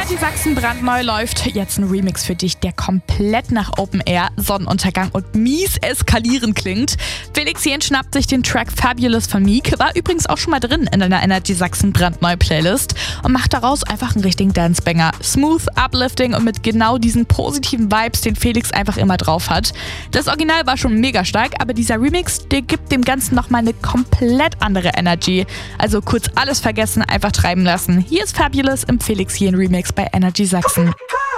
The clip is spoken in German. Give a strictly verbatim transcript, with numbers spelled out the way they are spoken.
Energy Sachsen brandneu läuft jetzt ein Remix für dich, der komplett nach Open Air, Sonnenuntergang und mies eskalieren klingt. Felix Jähn schnappt sich den Track Fabulous von Meek, war übrigens auch schon mal drin in einer Energy Sachsen brandneu Playlist und macht daraus einfach einen richtigen Dancebanger. Smooth, uplifting und mit genau diesen positiven Vibes, den Felix einfach immer drauf hat. Das Original war schon mega stark, aber dieser Remix, der gibt dem Ganzen nochmal eine komplett andere Energy. Also kurz alles vergessen, einfach treiben lassen. Hier ist Fabulous im Felix Jähn Remix bei Energy Sachsen.